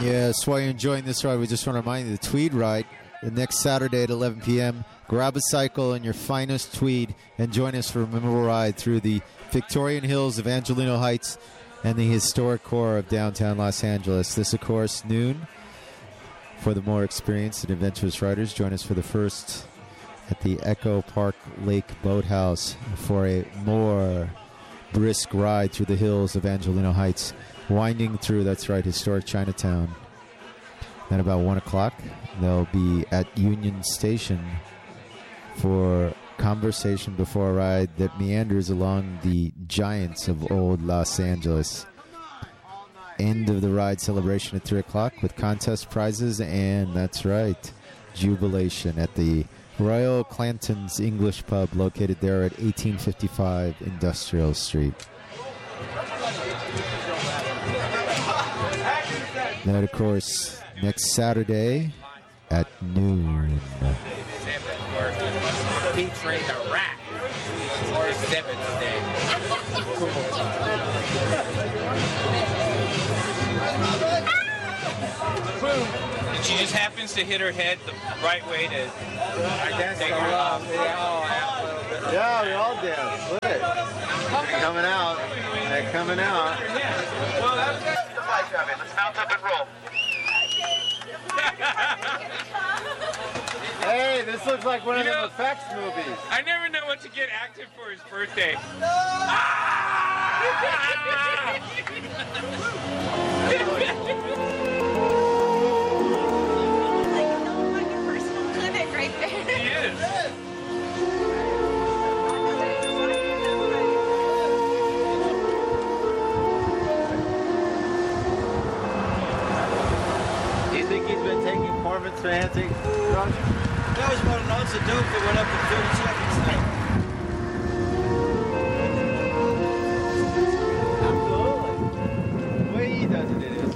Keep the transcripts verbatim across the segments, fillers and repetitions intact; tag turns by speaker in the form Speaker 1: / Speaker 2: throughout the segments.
Speaker 1: Yes, while you're enjoying this ride, we just want to remind you the Tweed Ride, the next Saturday at eleven p.m. Grab a cycle in your finest tweed and join us for a memorable ride through the Victorian hills of Angelino Heights and the historic core of downtown Los Angeles. This, of course, noon. For the more experienced and adventurous riders, join us for the first at the Echo Park Lake Boathouse for a more brisk ride through the hills of Angelino Heights, winding through, that's right, historic Chinatown. Then about one o'clock, they'll be at Union Station for conversation before a ride that meanders along the giants of old Los Angeles. End of the ride celebration at three o'clock with contest prizes and, that's right, jubilation at the Royal Clanton's English Pub located there at eighteen fifty-five Industrial Street. That, of course, next Saturday at noon.
Speaker 2: He trained a rat for seventh day. And she just happens to hit her head the right way to, I guess, take her off.
Speaker 3: Yeah, we all dance. Look at it. They're coming out. They're coming out.
Speaker 2: Well, that's it. Let's mount up and roll.
Speaker 3: Hey, this looks like one
Speaker 2: you
Speaker 3: of
Speaker 2: know,
Speaker 3: them effects movies.
Speaker 2: I never know what to get active for his birthday.
Speaker 4: Right there.
Speaker 2: He is.
Speaker 3: Do you think he's been taking performance-enhancing drugs?
Speaker 5: That was about an ounce of dope that went up in thirty seconds.
Speaker 3: Absolutely. The way he does it, it is.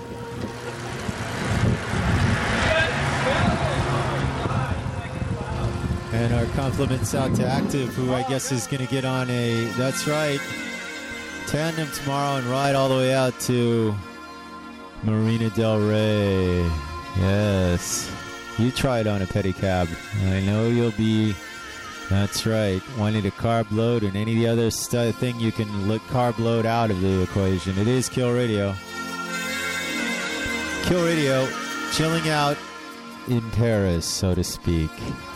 Speaker 1: And our compliments out to Active, who I guess is going to get on a, that's right, tandem tomorrow and ride all the way out to Marina Del Rey. Yes. You tried on a pedicab. I know you'll be, that's right, wanting to carb load and any other st- thing you can look carb load out of the equation. It is Kill Radio. Kill Radio, chilling out in Paris, so to speak.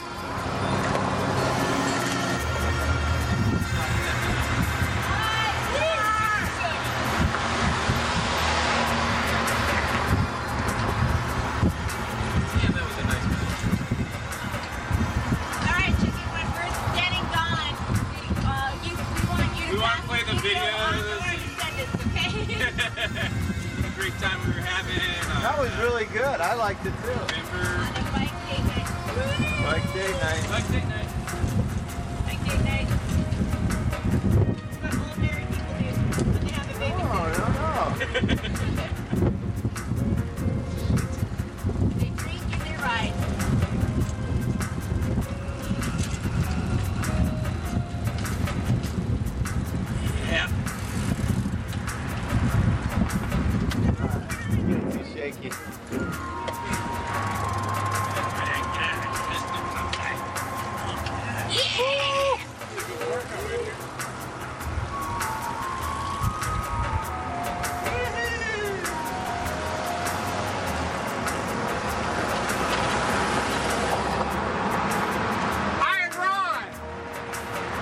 Speaker 3: I liked it too.
Speaker 2: Remember?
Speaker 4: Bike date night.
Speaker 3: Bike date night.
Speaker 2: Bike date night.
Speaker 4: Bike date night. That's what old married people do when they have a baby.
Speaker 3: Oh, no, no.
Speaker 4: They drink and they ride.
Speaker 2: Yeah.
Speaker 3: Too shaky.